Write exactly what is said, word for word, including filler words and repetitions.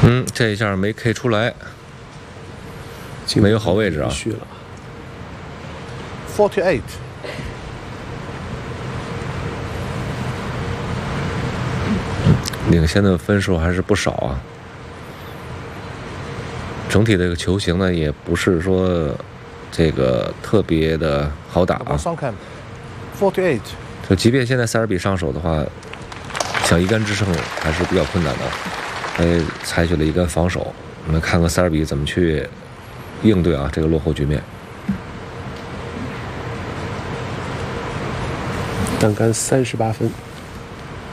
嗯，这一下没 K 出来，没有好位置啊。 续了。 forty-eight。 领先的分数还是不少啊。整体这个球型呢，也不是说这个特别的好打啊。 forty-eight。 就即便现在塞尔比上手的话，想一杆制胜还是比较困难的。他采取了一杆防守，我们看看塞尔比怎么去应对啊这个落后局面。 单杆三十八分。